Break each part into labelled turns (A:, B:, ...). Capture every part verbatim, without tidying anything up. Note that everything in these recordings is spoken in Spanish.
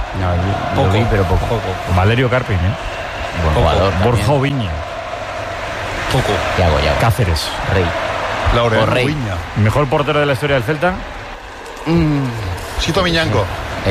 A: No, lo
B: Poco.
A: vi, pero poco.
B: Poco.
C: Con Valerio Carpin, ¿eh?
A: Buen jugador.
C: Borja Oviña.
B: Poco.
A: Yago, Yago.
C: Cáceres.
A: Rey.
D: Laureano
A: O Rey.
D: Viña.
C: Mejor portero de la historia del Celta.
A: Mm,
D: Sito Miñanco.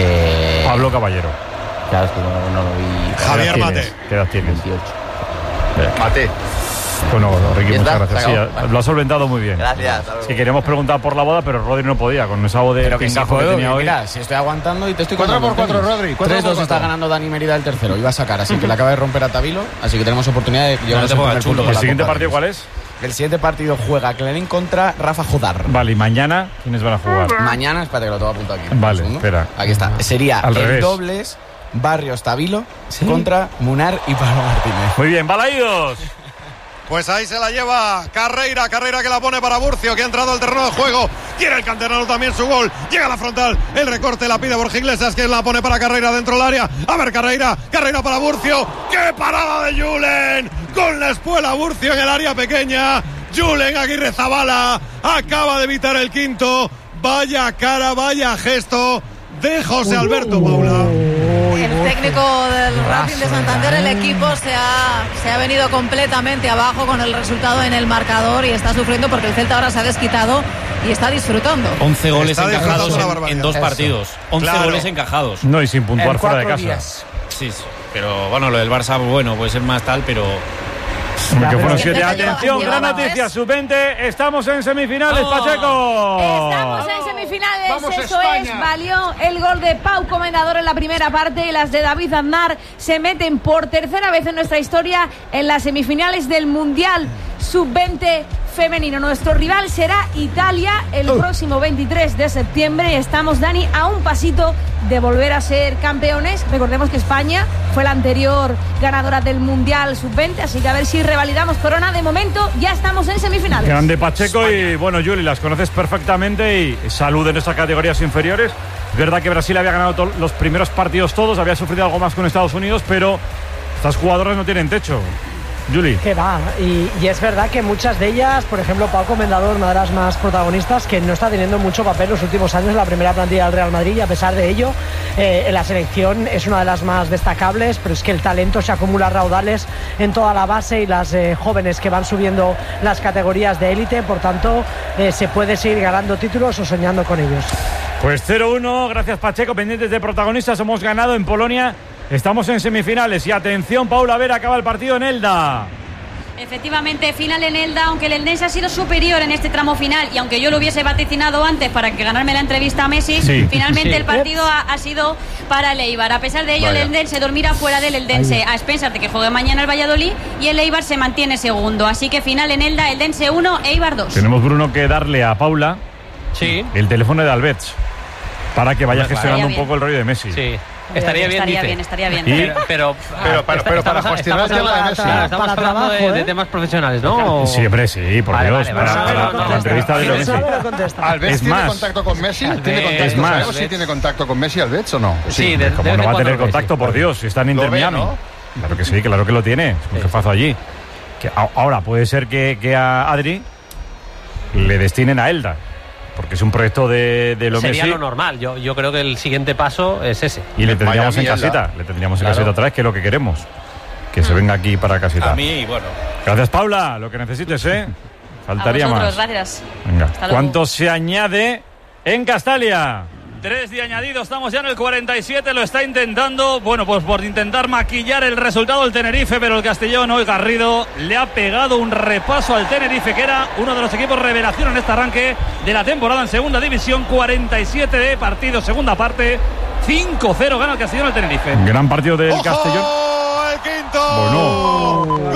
A: eh,
C: Pablo Caballero.
A: Claro, es que no, no lo vi.
C: ¿Qué
D: Javier
C: edad
D: Mate.
C: tienes? ¿Qué edad tienes?
A: veintiocho.
D: Mate.
C: Bueno, Ricky,
A: ¿Ya
C: muchas
A: está?
C: gracias.
A: ¿Se
C: Sí,
A: acabó? Vale.
C: lo has solventado muy bien.
A: Gracias. hasta luego.
C: Si queríamos preguntar por la boda, pero Rodri no podía, con esa voz de
E: Pero que sí
C: pingajo que
E: puedo,
C: tenía
E: que
C: hoy.
E: mira, si estoy aguantando y te estoy
D: Cuatro
E: contando
D: por
E: el
D: cuatro,
E: tenis.
D: Rodri, cuatro
E: tres
D: por
E: dos está
D: cuatro.
E: ganando Dani Mérida el tercero. Iba a sacar, así que le acaba de romper a Tabilo. Así que tenemos oportunidad de llevarnos
B: te
E: el
B: pongas
E: primer
B: chulo.
E: punto con
C: ¿El
E: la
C: siguiente
E: Copa
C: partido
E: Davis.
C: cuál es?
E: El siguiente partido juega Klein contra Rafa Jodar.
C: Vale, y mañana, ¿quiénes van a jugar?
E: Mañana, espérate que lo tengo apuntado aquí.
C: Vale,
E: Un segundo.
C: espera.
E: Aquí está. Sería
C: Al
E: el
C: revés.
E: dobles Barrios Tabilo contra Munar y Pablo Martínez.
C: Muy bien, balaídos.
D: Pues ahí se la lleva Carreira, Carreira que la pone para Burcio, que ha entrado al terreno de juego. Quiere el canterano también su gol. Llega a la frontal, el recorte la pide Borja Iglesias, que la pone para Carreira dentro del área. A ver, Carreira, Carreira para Burcio. ¡Qué parada de Julen! Con la espuela Burcio en el área pequeña. Julen Aguirre Zabala acaba de evitar el quinto. Vaya cara, vaya gesto de José Alberto Paula.
F: El técnico del Racing de Santander, el equipo se ha, se ha venido completamente abajo con el resultado en el marcador y está sufriendo porque el Celta ahora se ha desquitado y está disfrutando.
B: once goles
D: Está
B: encajados
D: disfrutando la
B: en,
D: barbaridad.
B: en dos
D: Eso.
B: partidos. once
D: Claro.
B: goles encajados.
C: No, y sin puntuar
G: En
C: fuera de
G: cuatro
C: casa.
G: días.
B: Sí, sí. Pero bueno, lo del Barça, bueno, puede ser más tal, pero.
C: Hombre, que fueron
F: pero-
C: siete.
F: Lleva-
C: Atención,
F: lleva-
C: gran noticia, sub veinte. Estamos en semifinales,
B: ¡Vamos!
C: Pacheco.
H: Estamos en semifinales,
D: Vamos,
H: eso
D: España.
H: es, valió el gol de Pau Comendador en la primera parte y las de David Aznar se meten por tercera vez en nuestra historia en las semifinales del Mundial sub veinte femenino. Nuestro rival será Italia el próximo veintitrés de septiembre y estamos, Dani, a un pasito de volver a ser campeones. Recordemos que España fue la anterior ganadora del Mundial sub veinte, así que a ver si revalidamos corona. De momento ya estamos en semifinales.
C: Grande Pacheco y bueno, Juli, las conoces perfectamente y salud en estas categorías inferiores. Es verdad que Brasil había ganado to- los primeros partidos todos, había sufrido algo más con Estados Unidos, pero estas jugadoras no tienen techo. Juli.
I: Que va, y, y es verdad que muchas de ellas, por ejemplo, Pau Comendador, una de las más protagonistas, que no está teniendo mucho papel los últimos años en la primera plantilla del Real Madrid, y a pesar de ello, eh, en la selección es una de las más destacables, pero es que el talento se acumula a raudales en toda la base y las eh, jóvenes que van subiendo las categorías de élite, por tanto, eh, se puede seguir ganando títulos o soñando con ellos.
C: Pues cero uno, gracias Pacheco, pendientes de protagonistas, hemos ganado en Polonia, estamos en semifinales y atención, Paula Vera, acaba el partido en Elda.
J: Efectivamente, final en Elda, aunque el Eldense ha sido superior en este tramo final y aunque yo lo hubiese vaticinado antes para que ganarme la entrevista a Messi,
C: Sí.
J: finalmente
C: Sí.
J: el partido ha, ha sido para el Eibar. A pesar de ello,
C: Vaya.
J: el Eldense dormirá fuera del Eldense a expensas de que juegue mañana el Valladolid y el Eibar se mantiene segundo. Así que final en Elda, Eldense uno, Eibar dos.
C: Tenemos, Bruno, que darle a Paula
B: Sí.
C: el teléfono de Albets para que vaya
B: Vale.
C: gestionando un
J: Estaría
C: poco el rollo de Messi.
B: Sí. Estaría bien,
J: estaría
B: dice.
J: bien, estaría bien.
C: Y-
B: Pero, pero,
D: Pero, pero, pero para
B: estamos-
D: gestionar el
B: estamos
D: tema de
B: hablando-
D: Messi.
B: Estamos
I: Para
B: hablando
I: trabajo,
B: de, de
I: ¿eh?
B: temas profesionales, ¿no?
C: Sí, hombre, sí, por
B: Vale,
C: Dios,
B: vale,
C: para,
B: vale,
C: para-
B: vale,
C: para
B: vale,
C: la entrevista de
B: vale,
C: Messi.
I: Sabe lo contesta.
D: ¿Alves
C: Es
D: tiene
C: más.
D: contacto con Messi? ¿Tiene
B: Alves-
D: contacto?
C: Es más.
D: ¿Sabemos si tiene contacto con Messi Alves o no?
B: Sí, de-
C: Como
B: de vez
C: no
B: en
C: va a
B: cuando
C: tener
B: lo ves,
C: contacto,
B: sí.
C: por Dios, si está en
D: Lo
C: Inter
D: ve,
C: Miami.
D: ¿no?
C: Claro que sí, claro que lo tiene, es un jefazo allí. Que a- ahora puede ser que, que a Adri le destinen a Elda, porque es un proyecto de, de lo
B: Sería
C: Messi
B: lo normal. Yo, yo creo que el siguiente paso es ese.
C: y le tendríamos en
D: Miami, Elda.
C: casita, le tendríamos en
B: Claro.
C: casita otra vez, que es lo que queremos. Que se venga aquí para casita.
B: A mí, bueno.
C: Gracias, Paula, lo que necesites, ¿eh? Faltaría
J: a vosotros,
C: más.
J: gracias.
C: Venga,
J: Hasta luego.
C: ¿cuánto se añade en Castalia?
K: Tres de añadido, estamos ya en el cuarenta y siete, lo está intentando, bueno, pues por intentar maquillar el resultado del Tenerife, pero el Castellón hoy Garrido le ha pegado un repaso al Tenerife, que era uno de los equipos revelación en este arranque de la temporada en segunda división. Cuarenta y siete de partido, segunda parte, cinco cero gana el Castellón al Tenerife.
C: Gran partido del
D: ¡Ojo!
C: Castellón.
D: ¡El quinto!
C: Bueno.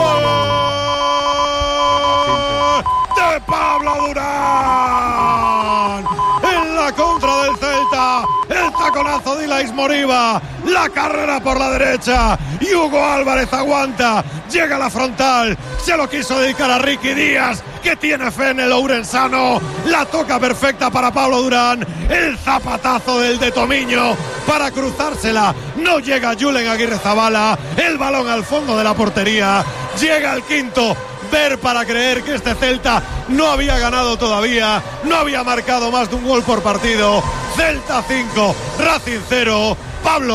D: ¡Gol de Pablo Durán! En la contra del Celta, el taconazo de Ilaix Moriba, la carrera por la derecha y Hugo Álvarez aguanta, llega a la frontal, se lo quiso dedicar a Ricky Díaz, que tiene fe en el ourensano, la toca perfecta para Pablo Durán, el zapatazo del de Tomiño para cruzársela, no llega Julen Aguirre Zabala, el balón al fondo de la portería, llega el quinto. Ver para creer que este Celta no había ganado todavía, no había marcado más de un gol por partido. Celta cinco, Racing cero. Pablo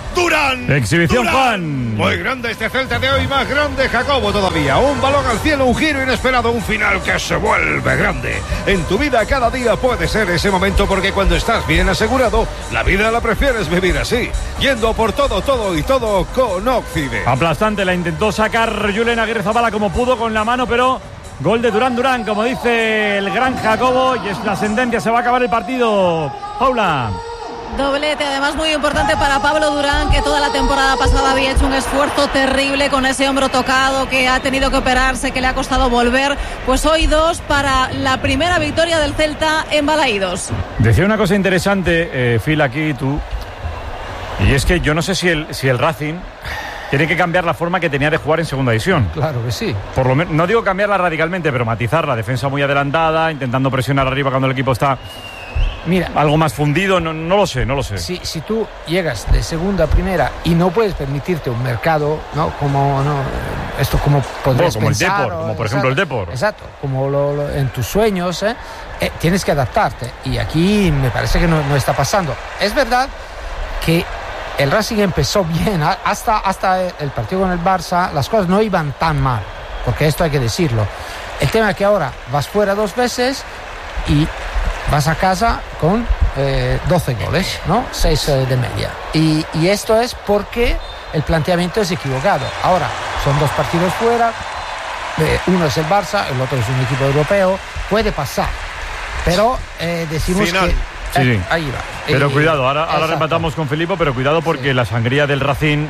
D: Durán.
C: Exhibición,
D: Durán.
C: Juan.
L: Muy grande este Celta de hoy, más grande Jacobo todavía. Un balón al cielo, un giro inesperado, un final que se vuelve grande. En tu vida cada día puede ser ese momento, porque cuando estás bien asegurado, la vida la prefieres vivir así, yendo por todo, todo y todo con Occident.
C: Aplastante, la intentó sacar Julen Aguirre Zabala como pudo con la mano, pero gol de Durán Durán, como dice el gran Jacobo, y es la sentencia, se va a acabar el partido. Paula.
F: Doblete, además muy importante para Pablo Durán, que toda la temporada pasada había hecho un esfuerzo terrible con ese hombro tocado, que ha tenido que operarse, que le ha costado volver. Pues hoy dos para la primera victoria del Celta en Balaídos.
C: Decía una cosa interesante, eh, Phil, aquí tú, y es que yo no sé si el, si el Racing tiene que cambiar la forma que tenía de jugar en segunda división.
M: Claro que sí.
C: Por lo menos, no digo cambiarla radicalmente, pero matizarla. Defensa muy adelantada, intentando presionar arriba cuando el equipo está...
M: Mira,
C: algo más fundido, no, no lo sé, no lo sé.
M: Si, si tú llegas de segunda a primera y no puedes permitirte un mercado, ¿no? Como no, esto como podrías
C: bueno, como
M: pensar,
C: el Depor,
M: o,
C: como por
M: exacto,
C: ejemplo el Depor.
M: Exacto, como lo, lo, en tus sueños, ¿eh? Eh, tienes que adaptarte. Y aquí me parece que no, no está pasando. Es verdad que el Racing empezó bien, hasta, hasta el partido con el Barça, las cosas no iban tan mal, porque esto hay que decirlo. El tema es que ahora vas fuera dos veces y vas a casa con eh, doce goles, ¿no? seis eh, de media. Y, y esto es porque el planteamiento es equivocado. Ahora, son dos partidos fuera, eh, uno es el Barça, el otro es un equipo europeo, puede pasar. Pero eh, decimos
D: Final.
M: que...
C: Sí,
M: eh,
C: sí.
M: ahí va.
C: Pero
M: Eh,
C: cuidado, ahora, ahora
M: exacto.
C: rematamos con Filipo, pero cuidado porque
M: Sí.
C: la sangría del Racing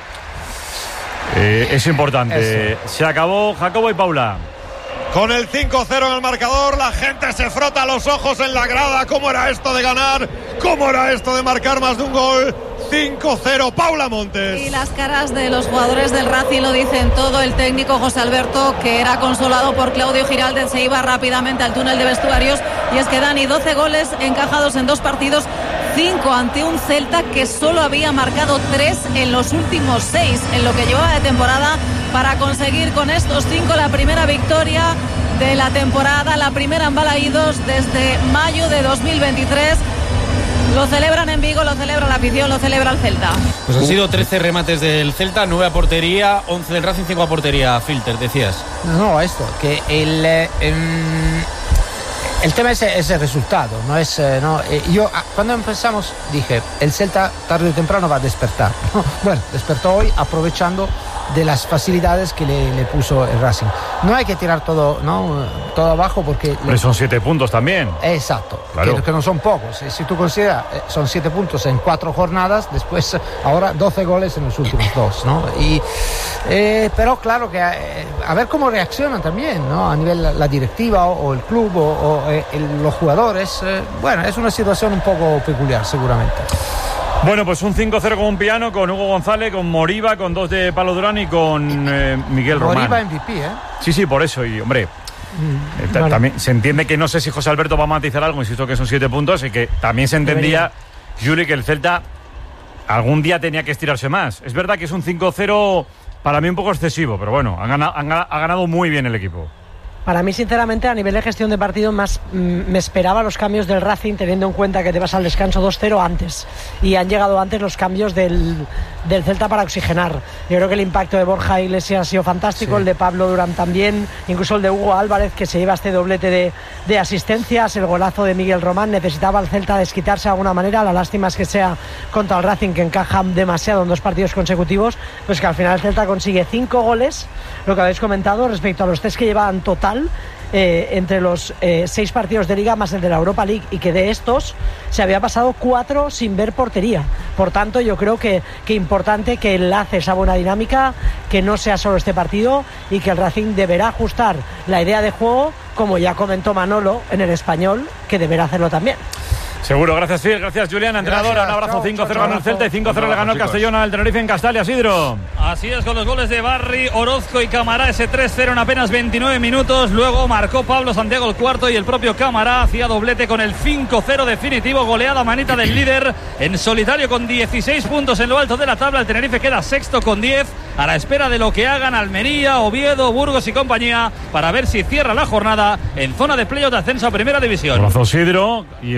C: eh, es importante.
M: Eso.
C: Se acabó, Jacobo y Paula.
D: Con el cinco cero en el marcador, la gente se frota los ojos en la grada. ¿Cómo era esto de ganar? ¿Cómo era esto de marcar más de un gol? cinco cero, Paula Montes.
F: Y las caras de los jugadores del Racing lo dicen todo. El técnico José Alberto, que era consolado por Claudio Giraldez, se iba rápidamente al túnel de vestuarios. Y es que Dani, doce goles encajados en dos partidos, cinco ante un Celta que solo había marcado tres en los últimos seis en lo que llevaba de temporada, para conseguir con estos cinco la primera victoria de la temporada, la primera en Balaídos desde mayo de dos mil veintitrés. Lo celebran en Vigo, lo celebra la afición, lo celebra el Celta.
B: Pues han sido trece remates del Celta, nueve a portería, once del Racing, cinco a portería. Filter, decías.
M: No, esto, que el... eh, em, el tema es, es el resultado, no es... eh, no, eh, yo ah, cuando empezamos dije, el Celta tarde o temprano va a despertar. Bueno, despertó hoy aprovechando de las facilidades que le, le puso el Racing. No hay que tirar todo, ¿no? todo abajo porque...
C: Pero son siete puntos también.
M: Exacto,
C: Claro.
M: que, que no son pocos. Si tú consideras, eh, son siete puntos en cuatro jornadas, después eh, ahora doce goles en los últimos dos, ¿no? Y, eh, pero claro que eh, a ver cómo reaccionan también, ¿no? A nivel la, la directiva o, o el club o, o eh, el- los jugadores. Eh, bueno, es una situación un poco peculiar seguramente.
C: Bueno, pues un cinco cero con un piano, con Hugo González, con Moriba, con dos de Pablo Durán y con eh, Miguel Román.
M: Moriba M V P, ¿eh?
C: Sí, sí, por eso. Y, hombre, eh, ta-
M: vale.
C: también se entiende que no sé si José Alberto va a matizar algo, insisto que son siete puntos, y que también se entendía, Juli, que el Celta algún día tenía que estirarse más. Es verdad que es un cinco cero para mí un poco excesivo, pero bueno, han ganado, han ga- ha ganado muy bien el equipo.
I: Para mí, sinceramente, a nivel de gestión de partido, más mm, me esperaba los cambios del Racing, teniendo en cuenta que te vas al descanso dos cero antes. Y han llegado antes los cambios del, del Celta para oxigenar. Yo creo que el impacto de Borja Iglesias ha sido fantástico,
M: Sí.
I: el de Pablo Durán también, incluso el de Hugo Álvarez, que se lleva este doblete de, de asistencias, el golazo de Miguel Román. Necesitaba el Celta desquitarse de alguna manera. La lástima es que sea contra el Racing, que encaja demasiado en dos partidos consecutivos, pues que al final el Celta consigue cinco goles, lo que habéis comentado, respecto a los tres que llevaban total eh, entre los eh, seis partidos de Liga más el de la Europa League, y que de estos se había pasado cuatro sin ver portería. Por tanto, yo creo que, que importante que enlace esa buena dinámica, que no sea solo este partido, y que el Racing deberá ajustar la idea de juego, como ya comentó Manolo en el Español, que deberá hacerlo también.
C: Seguro, gracias Phil, gracias Julián, entrenadora,
M: Gracias,
C: un abrazo.
M: chao,
C: cinco cero
M: chao,
C: ganó el Celta y cinco cero le ganó el
L: chicos.
C: Castellón al Tenerife en Castalia, Sidro.
K: Así es, con los goles de Barry, Orozco y Camará, ese tres cero en apenas veintinueve minutos. Luego marcó Pablo Santiago el cuarto y el propio Camará hacía doblete con el cinco cero definitivo. Goleada manita del líder en solitario con dieciséis puntos en lo alto de la tabla. El Tenerife queda sexto con diez, a la espera de lo que hagan Almería, Oviedo, Burgos y compañía, para ver si cierra la jornada en zona de playoff de ascenso a Primera División.
C: Abrazo, Sidro, y está...
K: Hasta luego,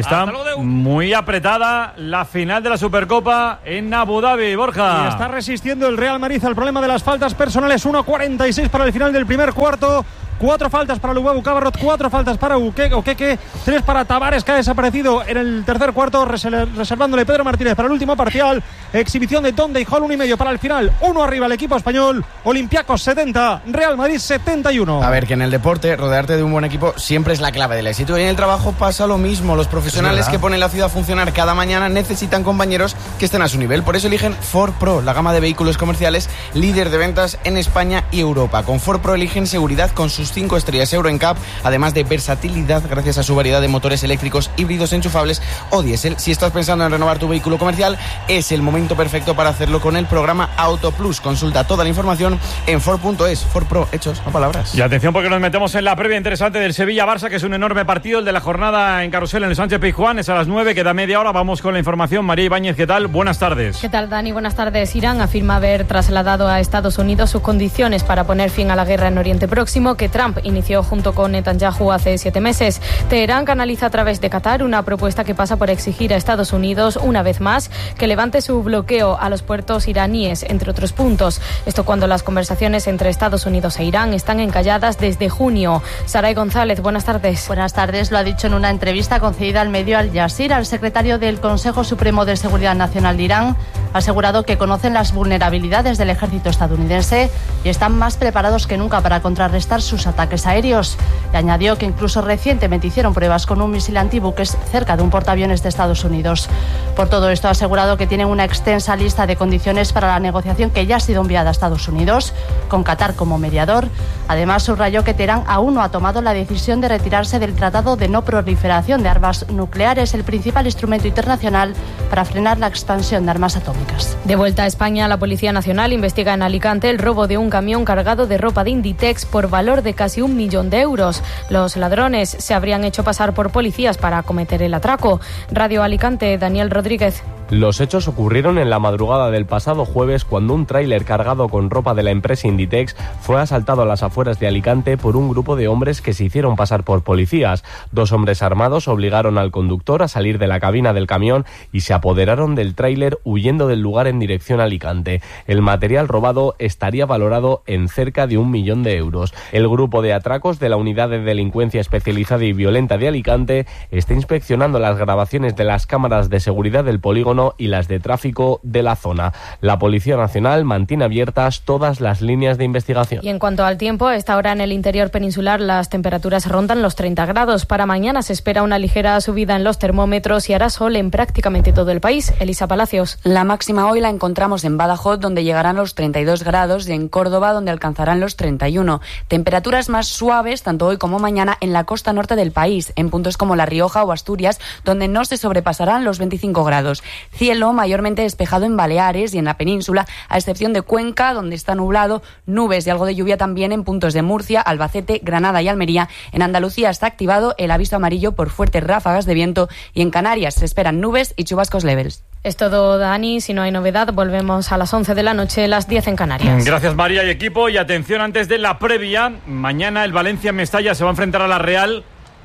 C: Muy apretada la final de la Supercopa en Abu Dhabi, Borja.
N: Y está resistiendo el Real Madrid al problema de las faltas personales. uno cuarenta y seis para el final del primer cuarto. Cuatro faltas para Lubabu Cabarrot, cuatro faltas para Okeke, tres para Tavares, que ha desaparecido en el tercer cuarto, reservándole Pedro Martínez para el último parcial. Exhibición de Donde y Hall, uno y medio para el final. Uno arriba el equipo español. Olympiacos setenta, Real Madrid setenta y uno.
E: A ver, que en el deporte rodearte de un buen equipo siempre es la clave del éxito. Y en el trabajo pasa lo mismo. Los profesionales que ponen la ciudad a funcionar cada mañana necesitan compañeros que estén a su nivel. Por eso eligen Ford Pro, la gama de vehículos comerciales líder de ventas en España y Europa. Con Ford Pro eligen seguridad con sus cinco estrellas Euro N C A P, además de versatilidad gracias a su variedad de motores eléctricos, híbridos enchufables o diésel. Si estás pensando en renovar tu vehículo comercial, es el momento perfecto para hacerlo con el programa Auto Plus. Consulta toda la información en Ford punto es. Ford Pro, hechos, no palabras.
C: Y atención, porque nos metemos en la previa interesante del Sevilla-Barça, que es un enorme partido, el de la jornada en Carrusel en el Sánchez-Pizjuán. Es a las nueve, queda media hora. Vamos con la información. María Ibáñez, ¿qué tal? Buenas tardes.
O: ¿Qué tal, Dani? Buenas tardes. Irán afirma haber trasladado a Estados Unidos sus condiciones para poner fin a la guerra en Oriente Próximo, que Trump inició junto con Netanyahu hace siete meses. Teherán canaliza a través de Qatar una propuesta que pasa por exigir a Estados Unidos, una vez más, que levante su bloqueo a los puertos iraníes, entre otros puntos. Esto cuando las conversaciones entre Estados Unidos e Irán están encalladas desde junio. Saray González, buenas tardes.
P: Buenas tardes. Lo ha dicho en una entrevista concedida al medio Al Jazeera. El secretario del Consejo Supremo de Seguridad Nacional de Irán ha asegurado que conocen las vulnerabilidades del ejército estadounidense y están más preparados que nunca para contrarrestar sus ataques aéreos. Y añadió que incluso recientemente hicieron pruebas con un misil antibuques cerca de un portaaviones de Estados Unidos. Por todo esto ha asegurado que tienen una extensa lista de condiciones para la negociación que ya ha sido enviada a Estados Unidos, con Qatar como mediador. Además, subrayó que Teherán aún no ha tomado la decisión de retirarse del Tratado de No Proliferación de Armas Nucleares, el principal instrumento internacional para frenar la expansión de armas atómicas.
O: De vuelta a España, la Policía Nacional investiga en Alicante el robo de un camión cargado de ropa de Inditex por valor de casi un millón de euros. Los ladrones se habrían hecho pasar por policías para cometer el atraco. Radio Alicante, Daniel Rodríguez.
Q: Los hechos ocurrieron en la madrugada del pasado jueves, cuando un tráiler cargado con ropa de la empresa Inditex fue asaltado a las afueras de Alicante por un grupo de hombres que se hicieron pasar por policías. Dos hombres armados obligaron al conductor a salir de la cabina del camión y se apoderaron del tráiler huyendo del lugar en dirección a Alicante. El material robado estaría valorado en cerca de un millón de euros. El grupo de atracos de la Unidad de Delincuencia Especializada y Violenta de Alicante está inspeccionando las grabaciones de las cámaras de seguridad del polígono y las de tráfico de la zona. La Policía Nacional mantiene abiertas todas las líneas de investigación.
O: Y en cuanto al tiempo, a esta hora en el interior peninsular las temperaturas rondan los treinta grados. Para mañana se espera una ligera subida en los termómetros y hará sol en prácticamente todo el país. Elisa Palacios.
R: La máxima hoy la encontramos en Badajoz, donde llegarán los treinta y dos grados, y en Córdoba, donde alcanzarán los treinta y uno. Temperaturas más suaves, tanto hoy como mañana, en la costa norte del país, en puntos como La Rioja o Asturias, donde no se sobrepasarán los veinticinco grados. Cielo mayormente despejado en Baleares y en la península, a excepción de Cuenca, donde está nublado, nubes y algo de lluvia también en puntos de Murcia, Albacete, Granada y Almería. En Andalucía está activado el aviso amarillo por fuertes ráfagas de viento y en Canarias se esperan nubes y chubascos leves.
O: Es todo, Dani. Si no hay novedad, volvemos a las once de la noche, las diez en Canarias.
C: Gracias, María y equipo. Y atención, antes de la previa, mañana el Valencia en Mestalla se va a enfrentar a la Real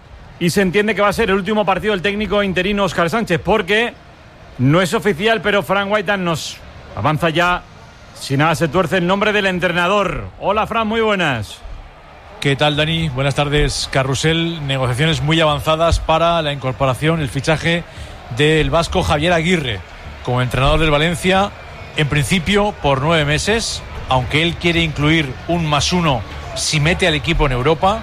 C: y se entiende que va a ser el último partido del técnico interino Óscar Sánchez, porque no es oficial, pero Fran Whitehead nos avanza ya, si nada se tuerce, el nombre del entrenador. Hola, Fran, muy buenas.
S: ¿Qué tal, Dani? Buenas tardes. Carrusel, negociaciones muy avanzadas para la incorporación, el fichaje del vasco Javier Aguirre como entrenador del Valencia, en principio por nueve meses, aunque él quiere incluir un más uno si mete al equipo en Europa.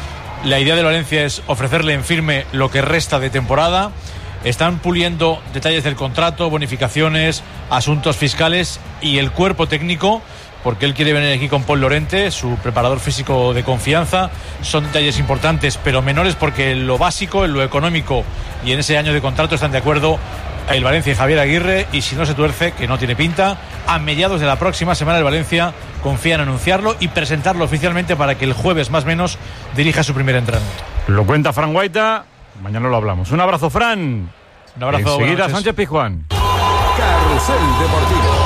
S: La idea del Valencia es ofrecerle en firme lo que resta de temporada. Están puliendo detalles del contrato, bonificaciones, asuntos fiscales y el cuerpo técnico, porque él quiere venir aquí con Paul Lorente, su preparador físico de confianza. Son detalles importantes, pero menores, porque en lo básico, en lo económico y en ese año de contrato están de acuerdo el Valencia y Javier Aguirre, y si no se tuerce, que no tiene pinta, a mediados de la próxima semana el Valencia confía en anunciarlo y presentarlo oficialmente para que el jueves más o menos dirija su primer entrenamiento.
C: Lo cuenta Fran Whitehead. Mañana lo hablamos. Un abrazo, Fran.
S: Un abrazo.
C: Enseguida Sánchez Pizjuán.
T: Carrusel Deportivo.